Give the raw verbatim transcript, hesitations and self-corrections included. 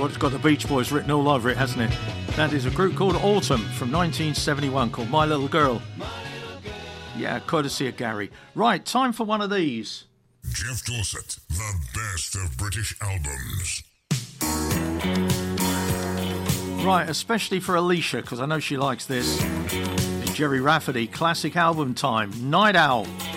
well, it's got the Beach Boys written all over it, hasn't it? That is a group called Autumn from nineteen seventy-one called My Little Girl. Yeah, courtesy of Gary. Right, time for one of these. Jeff Dorset, the best of British albums. Right, especially for Alicia, because I know she likes this. It's Jerry Rafferty, classic album time, Night Owl.